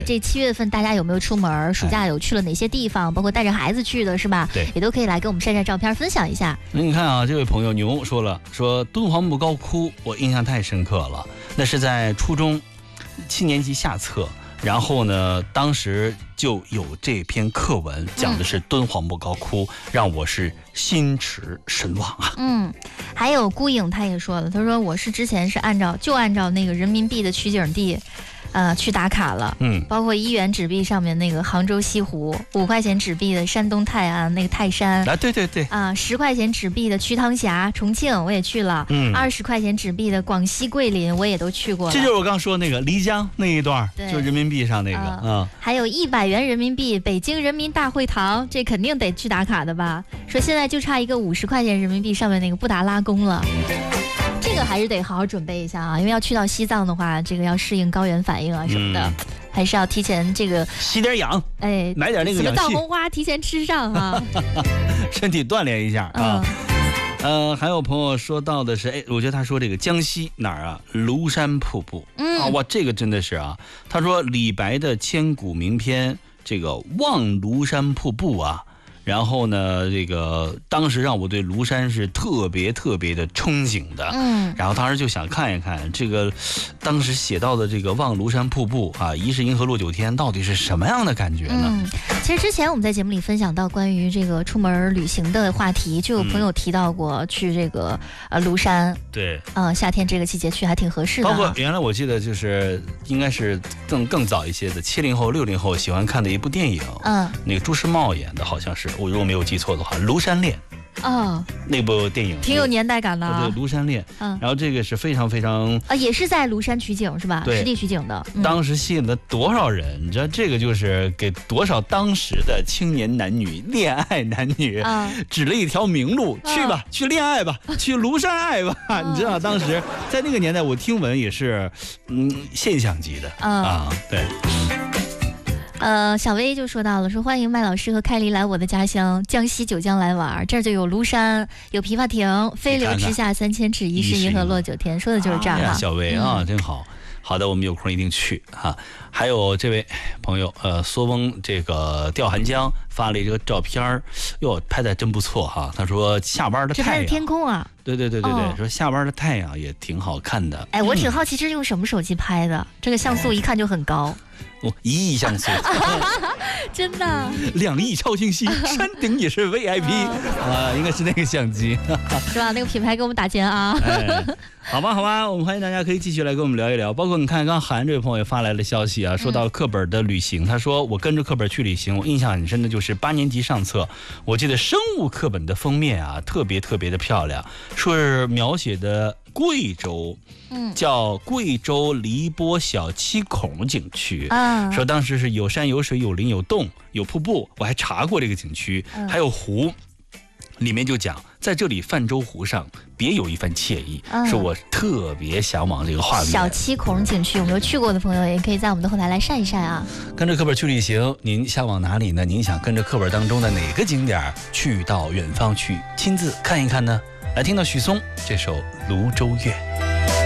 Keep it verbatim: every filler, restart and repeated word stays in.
这七月份大家有没有出门？暑假有去了哪些地方？包括带着孩子去的是吧？ 对， 也都可以来给我们晒晒照片，分享一下。 那你看啊，这位朋友牛说了，说敦煌木高窟，我印象太深刻了。那是在初中七年级下册，然后呢，当时就有这篇课文，讲的是敦煌木高窟，嗯、让我是心驰神往啊。 嗯，还有孤影他也说了，他说我是之前是按照就按照那个人民币的取景地。呃，去打卡了，嗯，包括一元纸币上面那个杭州西湖，五块钱纸币的山东泰安那个泰山啊，对对对， 啊，十块钱纸币的瞿塘峡重庆我也去了，嗯，二十块钱纸币的广西桂林我也都去过了。 这就是我刚说那个漓江那一段，就人民币上那个啊、嗯， 还有一百元人民币北京人民大会堂，这肯定得去打卡的吧？说现在就差一个五十块钱人民币上面那个布达拉宫了。这个还是得好好准备一下啊，因为要去到西藏的话，这个要适应高原反应啊什么的，嗯、还是要提前这个吸点氧， 哎， 买点那个氧气， 什么藏红花提前吃上啊， 身体锻炼一下啊。嗯、呃，还有朋友说到的是，哎，我觉得他说这个江西哪儿啊，庐山瀑布，嗯啊，哇，这个真的是啊，他说李白的千古名篇这个《望庐山瀑布》啊。然后呢，这个当时让我对庐山是特别特别的憧憬的，嗯，然后当时就想看一看这个，当时写到的这个望庐山瀑布啊，疑是银河落九天，到底是什么样的感觉呢？ 嗯，其实之前我们在节目里分享到关于这个出门旅行的话题，就有朋友提到过去这个呃庐山， 对， 呃夏天这个季节去还挺合适的、啊。 包括原来我记得就是应该是更更早一些的七零后、六零后喜欢看的一部电影，嗯，那个朱时茂演的，好像是。我如果没有记错的话，《庐山恋》 哦， 那部电影挺有年代感的、啊。 对，《庐山恋》，嗯，然后这个是非常非常啊，也是在庐山取景是吧？ 对， 实地取景的。嗯、 当时吸引了多少人？你知道这个就是给多少当时的青年男女、恋爱男女、嗯、指了一条明路，嗯、去吧，去恋爱吧，去庐山爱吧。嗯、你知道当时在那个年代，我听闻也是嗯现象级的、嗯、啊，对。 呃，小薇就说到了，说欢迎麦老师和凯莉来我的家乡江西九江来玩，这儿就有庐山，有琵琶亭，飞流直下三千尺，疑是银河落九天，说的就是这儿哈、啊。 小薇啊、嗯，真好。好的，我们有空一定去哈。还有这位朋友，呃，缩翁这个钓寒江发了一个照片儿，哟，拍的真不错哈。他说下班的太阳， 这拍的天空啊。 对对对对对、哦，说下班的太阳也挺好看的。 哎，我挺好奇，这是用什么手机拍的？这个像素一看就很高。 哦，一亿像素， 真的， 两亿超清晰，山顶也是 V I P 啊，应该是那个相机， 是吧？那个品牌给我们打钱啊。 哎，好吧，好吧，我们欢迎大家可以继续来跟我们聊一聊。包括你看，刚韩这位朋友发来的消息啊，说到课本的旅行，嗯、他说我跟着课本去旅行，我印象很深的就是八年级上册，我记得生物课本的封面啊，特别特别的漂亮，说是描写的贵州。嗯，叫贵州黎波小七孔景区啊，说当时是有山有水有林有洞有瀑布，我还查过这个景区，嗯、还有湖，里面就讲在这里泛舟湖上别有一番惬意，嗯、说我特别向往这个画面。 小七孔景区有没有去过的朋友，也可以在我们的后台来晒一晒啊。 跟着课本去旅行，您向往哪里呢？您想跟着课本当中的哪个景点去到远方去亲自看一看呢？来听到许嵩这首《庐州月》。